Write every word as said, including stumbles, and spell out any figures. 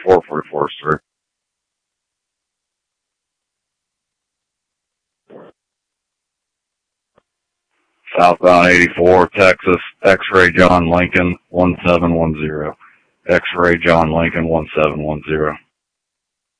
four forty-four is through. Southbound eighty-four, Texas, X-ray John Lincoln, one seven one zero. X-ray John Lincoln, one seven one zero.